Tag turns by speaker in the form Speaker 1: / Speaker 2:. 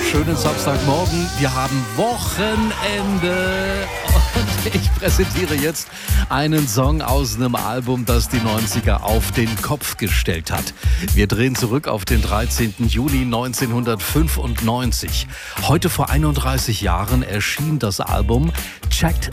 Speaker 1: schönen Samstagmorgen. Wir haben Wochenende und ich präsentiere jetzt einen Song aus einem Album, das die 90er auf den Kopf gestellt hat. Wir drehen zurück auf den 13. Juni 1995. Heute vor 31 Jahren erschien das Album Checked